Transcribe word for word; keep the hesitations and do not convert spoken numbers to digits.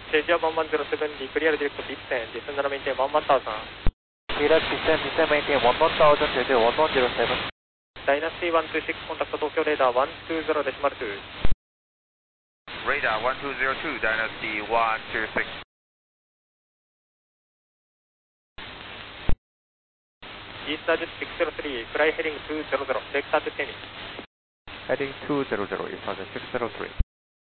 Asia one one zero seven, the clear direct to descend, descend and maintain one one thousand. Clear descend, descend, maintain one one thousand, Jeju one one zero seven. Dynasty one two six, contact Tokyo radar one two zero decimal two. Radar one two zero two, Dynasty one two six. East Target six zero three, fly heading two zero zero, take target Kenny. Heading two zero zero, East Target six zero three.